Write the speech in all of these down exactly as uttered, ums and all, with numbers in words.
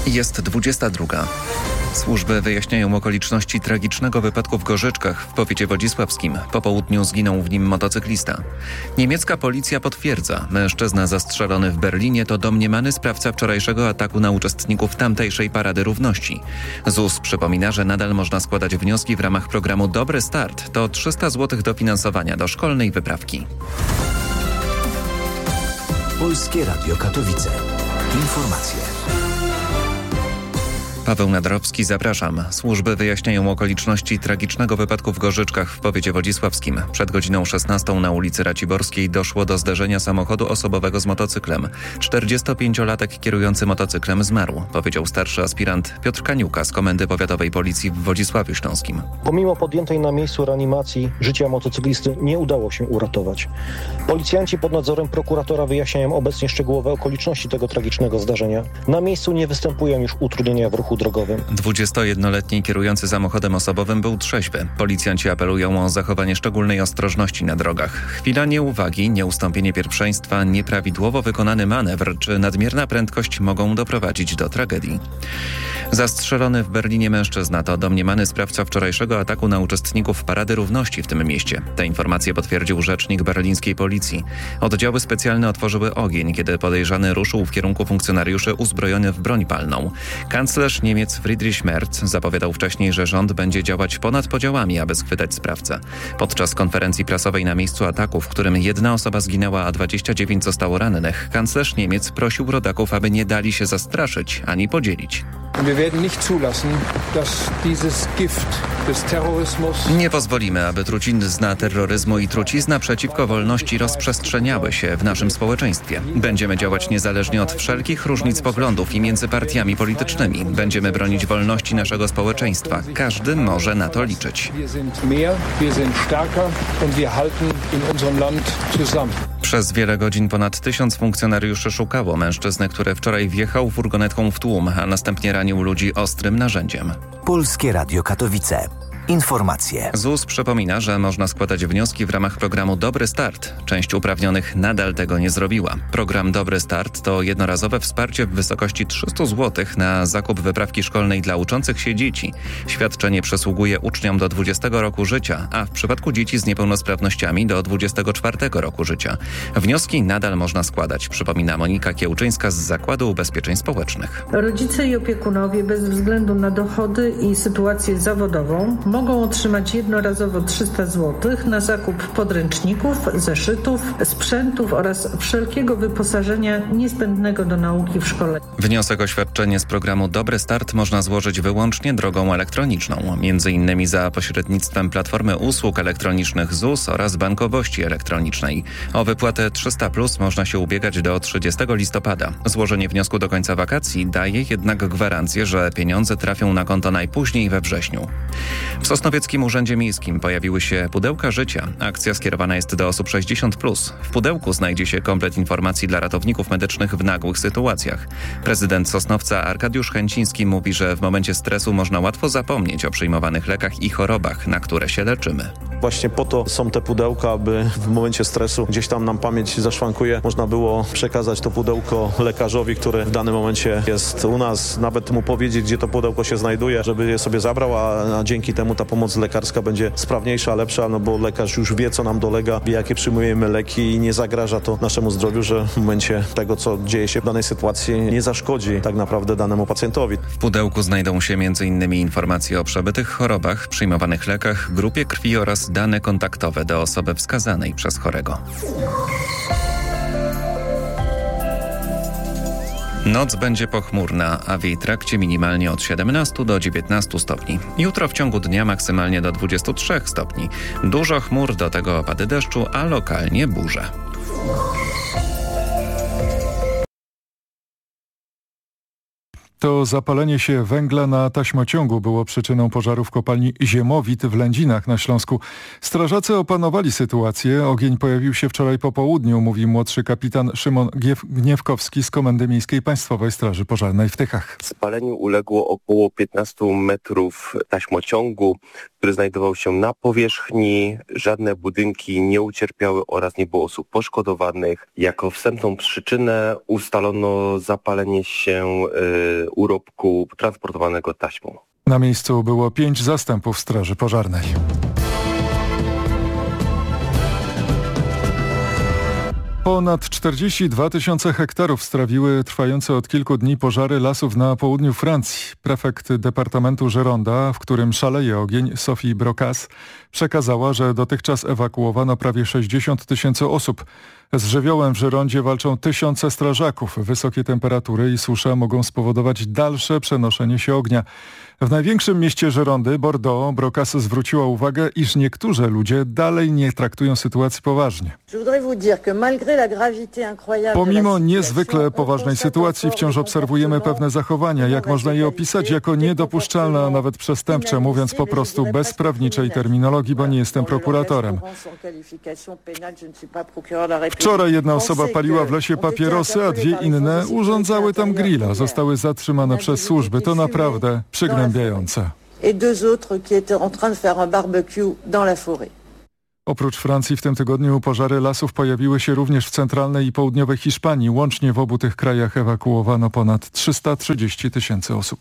Jest dwudziesta druga. Służby wyjaśniają okoliczności tragicznego wypadku w Gorzyczkach w powiecie wodzisławskim. Po południu zginął w nim motocyklista. Niemiecka policja potwierdza, mężczyzna zastrzelony w Berlinie to domniemany sprawca wczorajszego ataku na uczestników tamtejszej Parady Równości. Z U S przypomina, że nadal można składać wnioski w ramach programu Dobry Start. To trzysta złotych dofinansowania do szkolnej wyprawki. Polskie Radio Katowice. Informacje. Paweł Nadrowski, zapraszam. Służby wyjaśniają okoliczności tragicznego wypadku w Gorzyczkach w powiecie wodzisławskim. Przed godziną szesnastą na ulicy Raciborskiej doszło do zderzenia samochodu osobowego z motocyklem. czterdziestopięciolatek kierujący motocyklem zmarł, powiedział starszy aspirant Piotr Kaniuka z Komendy Powiatowej Policji w Wodzisławiu Śląskim. Pomimo podjętej na miejscu reanimacji życia motocyklisty nie udało się uratować. Policjanci pod nadzorem prokuratora wyjaśniają obecnie szczegółowe okoliczności tego tragicznego zdarzenia. Na miejscu nie występują już utrudnienia w ruchu drogowym. dwudziestojednoletni kierujący samochodem osobowym był trzeźwy. Policjanci apelują o zachowanie szczególnej ostrożności na drogach. Chwila nieuwagi, nieustąpienie pierwszeństwa, nieprawidłowo wykonany manewr czy nadmierna prędkość mogą doprowadzić do tragedii. Zastrzelony w Berlinie mężczyzna to domniemany sprawca wczorajszego ataku na uczestników Parady Równości w tym mieście. Te informacje potwierdził rzecznik berlińskiej policji. Oddziały specjalne otworzyły ogień, kiedy podejrzany ruszył w kierunku funkcjonariuszy uzbrojony w broń palną. Kanclerz Niemiec Friedrich Merz zapowiadał wcześniej, że rząd będzie działać ponad podziałami, aby schwytać sprawcę. Podczas konferencji prasowej na miejscu ataku, w którym jedna osoba zginęła, a dwadzieścia dziewięć zostało rannych, kanclerz Niemiec prosił rodaków, aby nie dali się zastraszyć ani podzielić. Nie pozwolimy, aby trucizna terroryzmu i trucizna przeciwko wolności rozprzestrzeniały się w naszym społeczeństwie. Będziemy działać niezależnie od wszelkich różnic poglądów i między partiami politycznymi. Będziemy bronić wolności naszego społeczeństwa. Każdy może na to liczyć. Przez wiele godzin ponad tysiąc funkcjonariuszy szukało mężczyzny, który wczoraj wjechał furgonetką w tłum, a następnie ranił ludzi ostrym narzędziem. Polskie Radio Katowice. Informacje. Z U S przypomina, że można składać wnioski w ramach programu Dobry Start. Część uprawnionych nadal tego nie zrobiła. Program Dobry Start to jednorazowe wsparcie w wysokości trzysta złotych na zakup wyprawki szkolnej dla uczących się dzieci. Świadczenie przysługuje uczniom do dwudziestego roku życia, a w przypadku dzieci z niepełnosprawnościami do dwudziestego czwartego roku życia. Wnioski nadal można składać, przypomina Monika Kiełczyńska z Zakładu Ubezpieczeń Społecznych. Rodzice i opiekunowie bez względu na dochody i sytuację zawodową mogą otrzymać jednorazowo trzysta złotych na zakup podręczników, zeszytów, sprzętów oraz wszelkiego wyposażenia niezbędnego do nauki w szkole. Wniosek o świadczenie z programu Dobry Start można złożyć wyłącznie drogą elektroniczną, między innymi za pośrednictwem Platformy Usług Elektronicznych Z U S oraz bankowości elektronicznej. O wypłatę trzysta plus można się ubiegać do trzydziestego listopada. Złożenie wniosku do końca wakacji daje jednak gwarancję, że pieniądze trafią na konto najpóźniej we wrześniu. W Sosnowieckim Urzędzie Miejskim pojawiły się pudełka życia. Akcja skierowana jest do osób sześćdziesiąt plus. W pudełku znajdzie się komplet informacji dla ratowników medycznych w nagłych sytuacjach. Prezydent Sosnowca Arkadiusz Chęciński mówi, że w momencie stresu można łatwo zapomnieć o przyjmowanych lekach i chorobach, na które się leczymy. Właśnie po to są te pudełka, aby w momencie stresu gdzieś tam nam pamięć zaszwankuje. Można było przekazać to pudełko lekarzowi, który w danym momencie jest u nas, nawet mu powiedzieć, gdzie to pudełko się znajduje, żeby je sobie zabrał, a, a dzięki temu ta pomoc lekarska będzie sprawniejsza, lepsza, no bo lekarz już wie, co nam dolega, wie, jakie przyjmujemy leki i nie zagraża to naszemu zdrowiu, że w momencie tego, co dzieje się w danej sytuacji, nie zaszkodzi tak naprawdę danemu pacjentowi. W pudełku znajdą się między innymi informacje o przebytych chorobach, przyjmowanych lekach, grupie krwi oraz dane kontaktowe do osoby wskazanej przez chorego. Noc będzie pochmurna, a w jej trakcie minimalnie od siedemnastu do dziewiętnastu stopni. Jutro w ciągu dnia maksymalnie do dwudziestu trzech stopni. Dużo chmur, do tego opady deszczu, a lokalnie burze. To zapalenie się węgla na taśmociągu było przyczyną pożaru w kopalni Ziemowit w Lędzinach na Śląsku. Strażacy opanowali sytuację. Ogień pojawił się wczoraj po południu, mówi młodszy kapitan Szymon Gniewkowski z Komendy Miejskiej Państwowej Straży Pożarnej w Tychach. Spaleniu uległo około piętnastu metrów taśmociągu, który znajdował się na powierzchni. Żadne budynki nie ucierpiały oraz nie było osób poszkodowanych. Jako wstępną przyczynę ustalono zapalenie się y, urobku transportowanego taśmą. Na miejscu było pięć zastępów Straży Pożarnej. Ponad czterdzieści dwa tysiące hektarów strawiły trwające od kilku dni pożary lasów na południu Francji. Prefekt departamentu Gironda, w którym szaleje ogień, Sophie Brocas, przekazała, że dotychczas ewakuowano prawie sześćdziesiąt tysięcy osób. Z żywiołem w Girondzie walczą tysiące strażaków. Wysokie temperatury i susza mogą spowodować dalsze przenoszenie się ognia. W największym mieście Girondy, Bordeaux, Brocas zwróciła uwagę, iż niektórzy ludzie dalej nie traktują sytuacji poważnie. Pomimo niezwykle poważnej sytuacji wciąż obserwujemy pewne zachowania. Jak można je opisać? Jako niedopuszczalne, a nawet przestępcze, mówiąc po prostu bez prawniczej terminologii, bo nie jestem prokuratorem. Wczoraj jedna osoba paliła w lesie papierosy, a dwie inne urządzały tam grilla. Zostały zatrzymane przez służby. To naprawdę przygnębiające. Oprócz Francji w tym tygodniu pożary lasów pojawiły się również w centralnej i południowej Hiszpanii. Łącznie w obu tych krajach ewakuowano ponad trzysta trzydzieści tysięcy osób.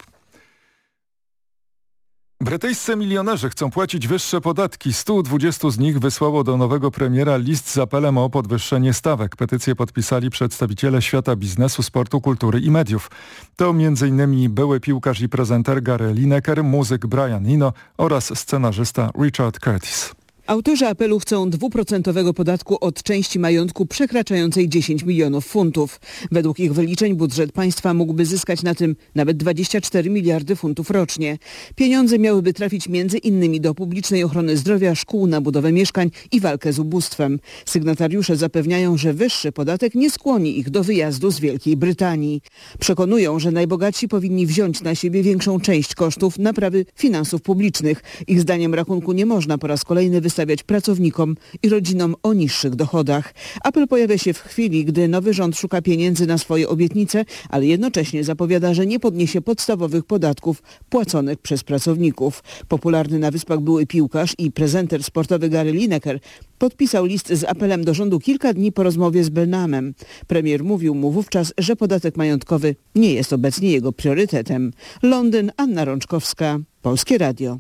Brytyjscy milionerzy chcą płacić wyższe podatki. stu dwudziestu z nich wysłało do nowego premiera list z apelem o podwyższenie stawek. Petycję podpisali przedstawiciele świata biznesu, sportu, kultury i mediów. To między innymi były piłkarz i prezenter Gary Lineker, muzyk Brian Eno oraz scenarzysta Richard Curtis. Autorzy apelu chcą dwuprocentowego podatku od części majątku przekraczającej dziesięć milionów funtów. Według ich wyliczeń budżet państwa mógłby zyskać na tym nawet dwadzieścia cztery miliardy funtów rocznie. Pieniądze miałyby trafić między innymi do publicznej ochrony zdrowia, szkół, na budowę mieszkań i walkę z ubóstwem. Sygnatariusze zapewniają, że wyższy podatek nie skłoni ich do wyjazdu z Wielkiej Brytanii. Przekonują, że najbogatsi powinni wziąć na siebie większą część kosztów naprawy finansów publicznych. Ich zdaniem rachunku nie można po raz kolejny wystawiać stawiać pracownikom i rodzinom o niższych dochodach. Apel pojawia się w chwili, gdy nowy rząd szuka pieniędzy na swoje obietnice, ale jednocześnie zapowiada, że nie podniesie podstawowych podatków płaconych przez pracowników. Popularny na Wyspach były piłkarz i prezenter sportowy Gary Lineker podpisał list z apelem do rządu kilka dni po rozmowie z Burnhamem. Premier mówił mu wówczas, że podatek majątkowy nie jest obecnie jego priorytetem. Londyn, Anna Rączkowska, Polskie Radio.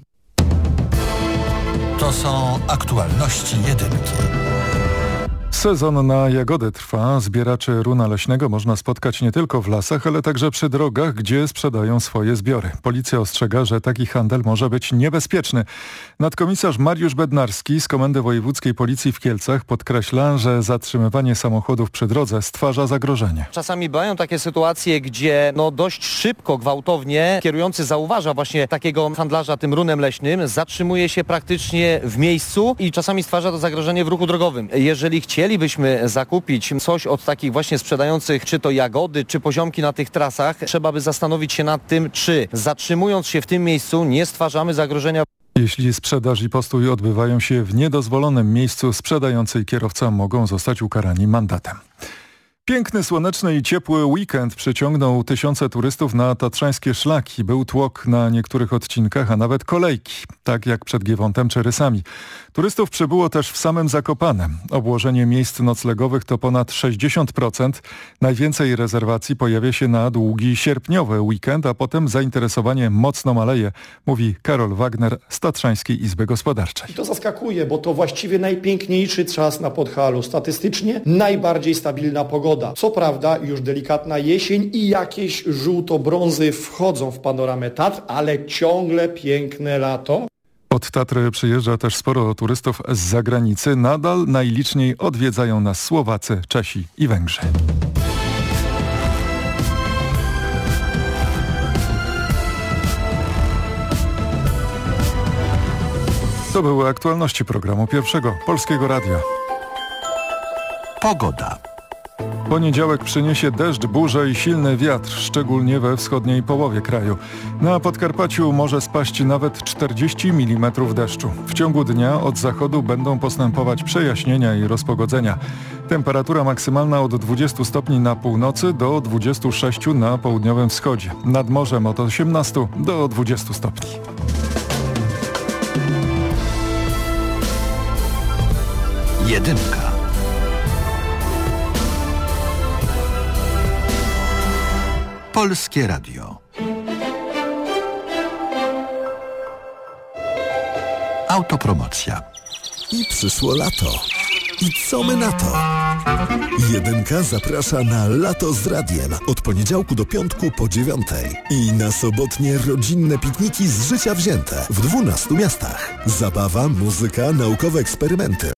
To są aktualności jedynki. Sezon na jagody trwa. Zbieraczy runa leśnego można spotkać nie tylko w lasach, ale także przy drogach, gdzie sprzedają swoje zbiory. Policja ostrzega, że taki handel może być niebezpieczny. Nadkomisarz Mariusz Bednarski z Komendy Wojewódzkiej Policji w Kielcach podkreśla, że zatrzymywanie samochodów przy drodze stwarza zagrożenie. Czasami bywają takie sytuacje, gdzie no dość szybko, gwałtownie kierujący zauważa właśnie takiego handlarza tym runem leśnym, zatrzymuje się praktycznie w miejscu i czasami stwarza to zagrożenie w ruchu drogowym. Jeżeli chcieli Chcielibyśmy zakupić coś od takich właśnie sprzedających, czy to jagody, czy poziomki na tych trasach, trzeba by zastanowić się nad tym, czy zatrzymując się w tym miejscu nie stwarzamy zagrożenia. Jeśli sprzedaż i postój odbywają się w niedozwolonym miejscu, sprzedający i kierowca mogą zostać ukarani mandatem. Piękny, słoneczny i ciepły weekend przyciągnął tysiące turystów na tatrzańskie szlaki. Był tłok na niektórych odcinkach, a nawet kolejki, tak jak przed Giewontem czy Rysami. Turystów przybyło też w samym Zakopanem. Obłożenie miejsc noclegowych to ponad sześćdziesiąt procent. Najwięcej rezerwacji pojawia się na długi sierpniowy weekend, a potem zainteresowanie mocno maleje, mówi Karol Wagner z Tatrzańskiej Izby Gospodarczej. I to zaskakuje, bo to właściwie najpiękniejszy czas na Podhalu. Statystycznie najbardziej stabilna pogoda. Co prawda już delikatna jesień i jakieś żółto-brązy wchodzą w panoramę Tatr, ale ciągle piękne lato. Od Tatry przyjeżdża też sporo turystów z zagranicy. Nadal najliczniej odwiedzają nas Słowacy, Czesi i Węgrzy. To były aktualności programu Pierwszego Polskiego Radia. Pogoda. Poniedziałek przyniesie deszcz, burzę i silny wiatr, szczególnie we wschodniej połowie kraju. Na Podkarpaciu może spaść nawet czterdzieści milimetrów deszczu. W ciągu dnia od zachodu będą postępować przejaśnienia i rozpogodzenia. Temperatura maksymalna od dwudziestu stopni na północy do dwudziestu sześciu na południowym wschodzie. Nad morzem od osiemnastu do dwudziestu stopni. Jedynka. Polskie Radio. Autopromocja. I przyszło lato. I co my na to? Jedynka zaprasza na Lato z Radiem od poniedziałku do piątku po dziewiątej. I na sobotnie rodzinne pikniki z życia wzięte w dwunastu miastach. Zabawa, muzyka, naukowe eksperymenty.